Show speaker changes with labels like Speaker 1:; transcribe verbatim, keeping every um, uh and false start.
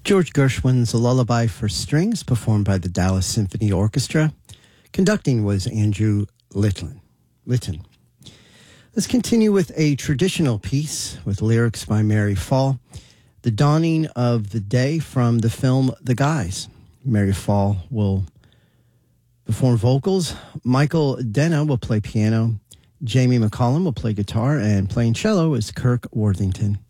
Speaker 1: George Gershwin's A Lullaby for Strings, performed by the Dallas Symphony Orchestra. Conducting was Andrew Litton. Litton. Let's continue with a traditional piece with lyrics by Mary Fall, The Dawning of the Day from the film The Guys. Mary Fall will perform vocals. Michael Denna will play piano. Jamie McCollum will play guitar, and playing cello is Kirk Worthington.